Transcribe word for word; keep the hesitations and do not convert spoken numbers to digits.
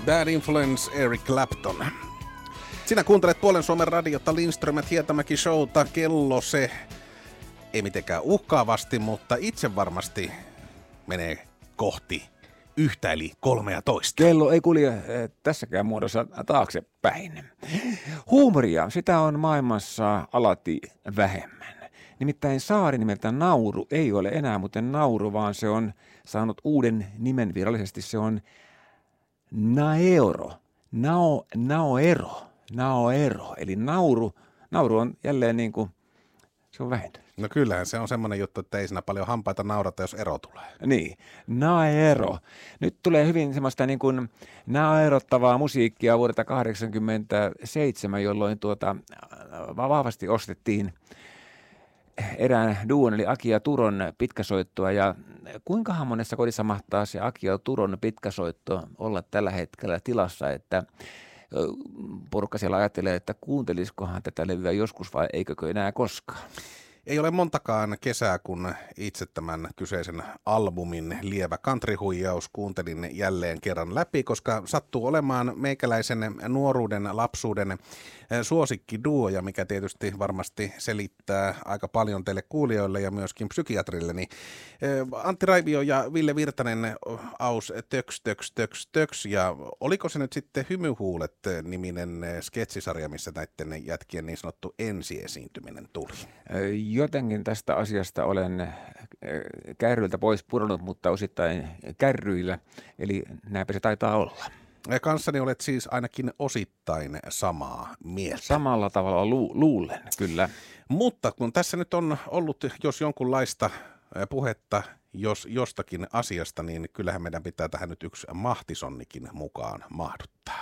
Bad Influence, Eric Clapton. Sinä kuuntelet Puolen Suomen radiota, Lindströmät Hietamäki showta. Kello se ei mitenkään uhkaavasti, mutta itse varmasti menee kohti yhtä eli kolmea toista. Kello ei kulje äh, tässäkään muodossa taaksepäin. Huumoria, sitä on maailmassa alati vähemmän. Nimittäin saari nimeltä Nauru ei ole enää muuten Nauru, vaan se on saanut uuden nimen virallisesti. Se on Naeuro, Nao, Naoero, Naoero, eli nauru, nauru on jälleen niin kuin, se on vähentynyt. No kyllähän se on semmoinen juttu, että ei siinä paljon hampaita naurata, jos ero tulee. Niin, Naero. Nyt tulee hyvin semmoista niin kuin naerottavaa musiikkia vuodelta kahdeksankymmentäseitsemän, jolloin tuota, vahvasti ostettiin erään duon, eli Aki ja Turon pitkäsoittoa, ja kuinkahan monessa kodissa mahtaa se Aki ja Turon pitkäsoitto olla tällä hetkellä tilassa, että porukka siellä ajattelee, että kuuntelisikohan tätä levyä joskus vai eikökö enää koskaan. Ei ole montakaan kesää, kun itse tämän kyseisen albumin lievä countryhuijaus kuuntelin jälleen kerran läpi, koska sattuu olemaan meikäläisen nuoruuden, lapsuuden suosikkiduo, mikä tietysti varmasti selittää aika paljon teille kuulijoille ja myöskin psykiatrille. Niin Antti Raivio ja Ville Virtanen aus töks, töks, töks, töks, ja oliko se nyt sitten Hymyhuulet-niminen sketsisarja, missä näiden jätkien niin sanottu ensiesiintyminen tuli? Jotenkin tästä asiasta olen kärryiltä pois pudonnut, mutta osittain kärryillä, eli näinpä se taitaa olla. Ja kanssani olet siis ainakin osittain samaa mieltä. Samalla tavalla lu- luulen, kyllä. Mutta kun tässä nyt on ollut jos jonkunlaista puhetta jos jostakin asiasta, niin kyllähän meidän pitää tähän nyt yksi mahtisonnikin mukaan mahduttaa.